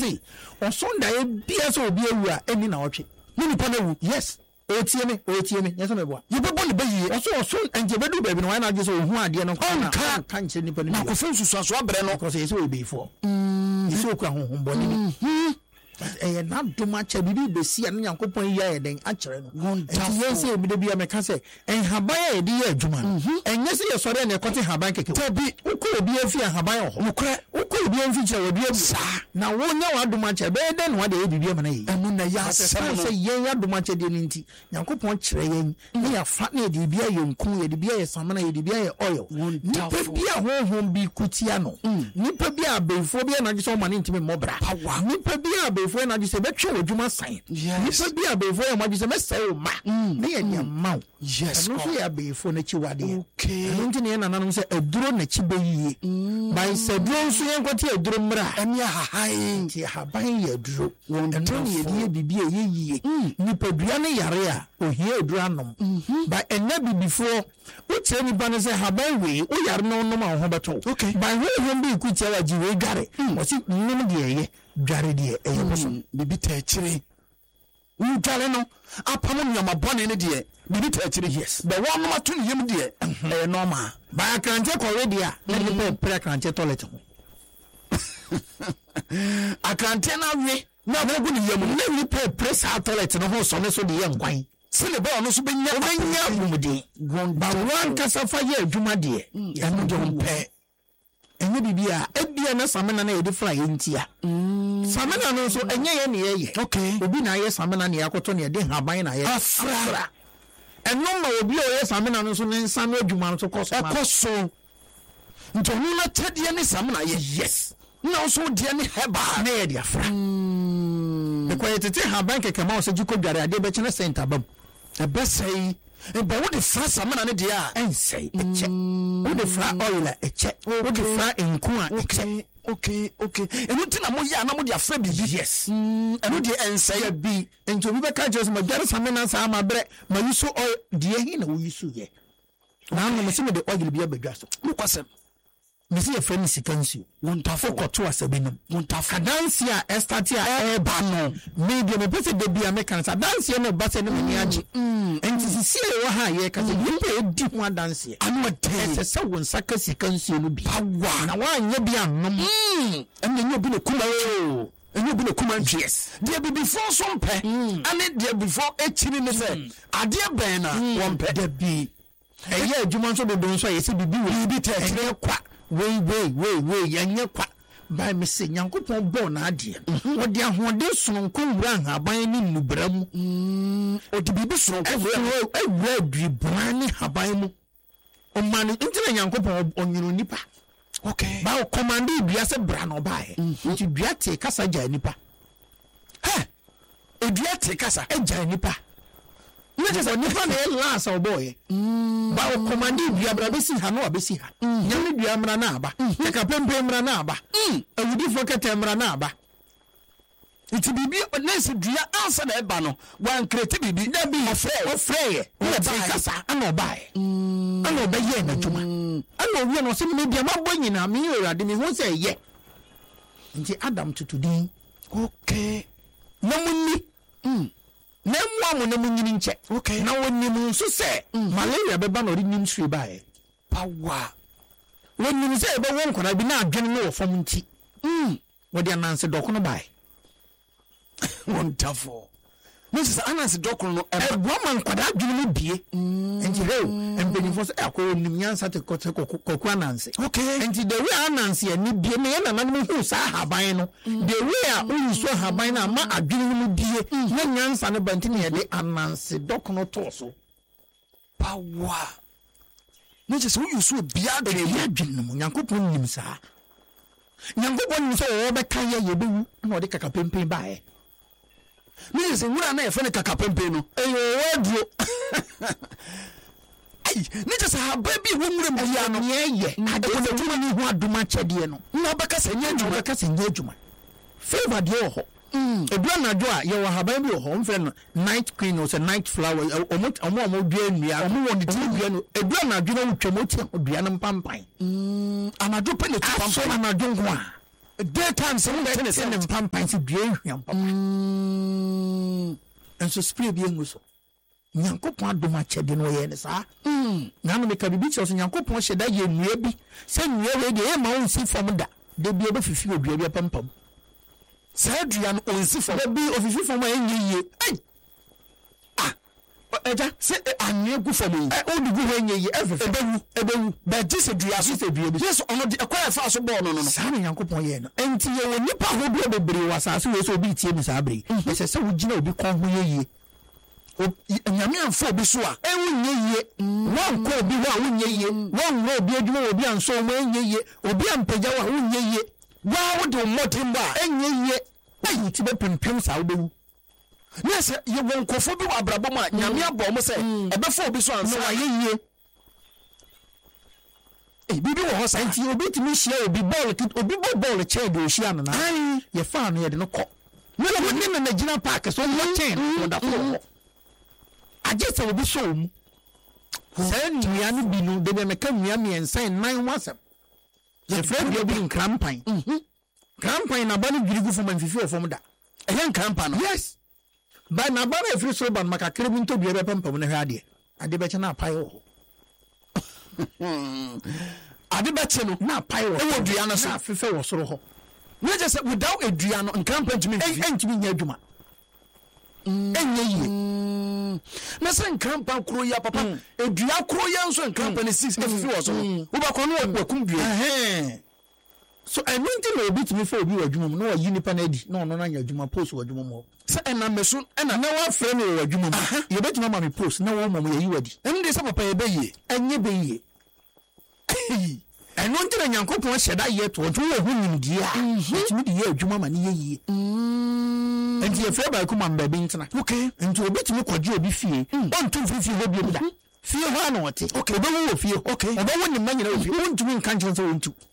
say on Sunday bia so obi ewu a eni na otwe ni nipa na wu yes otie me yes me boa you be born be yi so enje bedu baby no why na just ohu ade no kan che nipa no ko fun susu aso abre no ko say so be for so kwa honhom boni ni na doma cha bibi be sia no Nyankopon ya eden a kire no enti say bi de bia me ka say en haban ya edi ya adwuma no enye se ye sore na ekote haban keke tabi ukọ obi afi haban ho ukọ obi afi kire obi abusa na wonya wa doma cha be de no wa de bibi ama na yi enu na ya asem say yen ya doma cha de ni nti Nyankopon kire yen na ya fa na de bia ye nku ye de bia ye samana ye de bia ye oil nipa bia honhom bi kutia no nipa bia abefo bia na gise o mane ntime mobra nipa bia abefo na gise betwe odwuma san nipa bia abefo ya ma gise mesai o ma na ye nya ma yes no so ya abefo na chi wade okay nti ne na nanom se aduro na chi beyiye by seduro so yen kwati aduro mra ene hahan ti haban ye aduro eno ye die bibia ye yiye nipa dua ne yare a ohie aduro anom by ena bibifo o che ni ba ne se haban we o yare no no ma ho beto okay by we bi ku che wa ji we gare o si nim de ye dware de eye boso bibi ta chire dware no apam nyama bone ne de bibi ta chire yes the one no to ne yem de normal by krante ko we dia na de pre krante toilet ho akrante na we na go ne yem na ni pre sa toilet no ho so ne so de ye nkwan sele ba no so benya mumudi ba wan kasafa ye adwuma de ya no de mpe enye bibia ebia na samena na ye de fry ntia samena no so enye ye ne ye okay obi na ye samena ne yakoto ne de haban na ye afra eno ma obi o ye samena no so ne nsa no adwuma no so koso ntonu na tede ne samena ye yes na so de ne heba na ye de afra ko ye tete haban keke ma o se jiko dware ade be chene center bam e be sei but what the first samena ne dia ensei eche what the fra oil eche what the fra enkua eche okay enu tina mo ya na mo dia fra bibi yes enu de ensei bi ento bi be ka just ma dware samena sa ma bre ma yusu oil de hi na wo yusu ye na no me se me de oil bi abadwa so mo kwasem mesi ye friend sikansi wontafo koto asabinum wontafo dansi a estati a eba no media me pese de bia me kan sa dansi no ba se no me age enti sisi e wa ha ye ka se nipa edi ho dansi anu de se se won saka sikansi no bi awa na wa nya bia nom enne nyo bi ne kuma o enyo bi ne kuma yes de bi before so mpe ane de before echiri ne se ade ben na won pe de bi eye adwuma so do so ye se bibi we bi ta ene kwa we yanye kwa by me say Nyankopon bo na ade wo de ahode sononko wura haban ni nubram o de bibi sononko wura adwibran ni haban mu o man intena Nyankopon onyiro nipa okay ba o command dua se bra no bae nti dua te kasa ja nipa dua te kasa ja nipa nje so nipa na last o boy ba o command dua bra be si ha no abesi ha nyame dua mra na aba ka pempe mra na aba awudi fokete mra na aba iti bibi nese dua ansa na eba no wan krete bibi na bi ofreye o te kasa ana obae ana obaye na tuma ana owie no se media mabɔ nyina me urade me ho se ye nti Adam tutudin okay na munni na mwa na munyini nche okay na wonni mu so se malaria beba na ori nim sri bae power wonni mu se ebe won kora bi na adwene no wofam nti wodi ananse dɔkono bae wonderful Mrs. Anansi dokoro no man kwada adwene mu bie enti reo embenifo se akɔ nim nyansa te kokko Anansi okay enti the way Anansi ani bie me na nanom hu sa haban no the way a uyiso haban na ma adwene mu bie na nyansa ne bantini ye de Anansi dokoro to so power Mrs. uyiso bia de ya adwene mu Nyankopon nim sa Nyankopon nim so wo be kan ye yebewu na ode kaka pempen bae Mrs. Wura na yefene kaka pempe no wadro ai ne just ha baby wo nwura mbia no ye ade ko tuma ni ho aduma chede no na baka senya adwuma favor de ho edua na jo a ye wa haban bi ho mfre no night queen or night flower omo dua nua omo won de dua no edua na jo no twam oti dua no mpampan anadwo pe ne mpampan anadwo nko a daytime sɛ wobɛte ne sɛ ne mpampan sɛ dua nhwia mpapa nso spray bi engu so nyankopɔn adom akyɛde no ɔyɛ ne saa na no meka bibi kyerɛ so nyankopɔn hyɛ da yɛ nnua bi sɛ nnua wei deɛ ɛma wo nsi fam da da bi ɛbɛfifi odua bi apampam saa dua no ɔnsi fam da bi ofifi fam a ɛnyɛ yie ɛgya sɛ anwea gu fam yi wode gu hɔ ɛnyɛ yie ɛbɛwu bɛgye sɛ dua so sɛ dua bi yesu ɔno de ɛkwan ɛfa so bɔɔ no saa na nyankopɔn yɛ no ɛnti yɛwɔ nnipa ahodoɔ bebree wɔ asase wei sɛ obi tie me saa bere ɛsɛ sɛ wogyina obi kɔn ho yɛ yie nyame amfa obi so a wonyɛ yie woankɔ obi hɔ a wonyɛ yie woanwerɛ obi adwuma wɔ obi ansɔ mu ɛnyɛ yie obi ampagya wo a wonyɛ yie waa wode wo mmɔden bɔ a ɛnyɛ yie ayi ti bɛpempem saa wobɛwu ne sɛ yɛwɔ nkɔfoɔ bi wɔ abrabɔ mu a nyame abɔ mo sɛ ɛbɛfa obi so ansa wayɛ yie biribi wɔ hɔ saa nti obi tumi hyia obi bɔ bɔɔl kyɛn de ɔhyia no na yɛfaa no yɛde no kɔ ne na nagyina park so ɔwɔ kyɛn wɔda kɔ hɔ agye sɛ obi sɔ wɔ mu saa nnua no bi no de bɛ mɛka nnua mmiɛnsa nnan wasɛm yɛfrɛ dua bi nkrampan nkrampan naba no dwiri gu fam amfifi wɔ fam da ɛyɛ nkrampa no yes ba naba no ɛfiri soro ba no makakra bi ntɔ dua bɛpampam no hwɛ adeɛ ade bɛkyɛ no apae wɔ hɔ ade bɛkye no na apae wɔ ɛwɔ dua no so na afefɛ wɔ soro hɔ na gye sɛ without adua no nkrampa ntumi ɛntumi nyɛ adwuma ɛnyɛ yie na sɛ nkrampa koro yi a papa adua koro yɛ nso nkrampa no sis ɛfifi wɔ so wobɛkɔ no wakum bio so ɛno nti na obi tumi fa obi wɔ adwuma mu na wayi nipa no adi na ɔno no anya adwuma post wɔ adwuma mu hɔ sɛ ɛnam me so ɛna na wafrɛ no wɔ adwuma mu yɛbɛtumi ama me post na wɔma mu yɛyi wadi ɛno de sɛ papa yɛbɛyie ɛnyɛ bɛyie ɛno nti na nyankopɔn hyɛ da yɛ toɔ nti wowɔ ho nimdeɛ a ɛtumi de yɛ adwuma ma ne yɛ yie nti yɛfrɛ baako ma mbaabi ntena nti obi tumi kɔgye obi fie ɔnto mfimfini hɔ biom da fie hɔ a na ɔte ɔbɛwo wɔ fie ɔbɛwo ne mma nyina wɔ fie wontumi nka nkyɛn sɛ wɔntu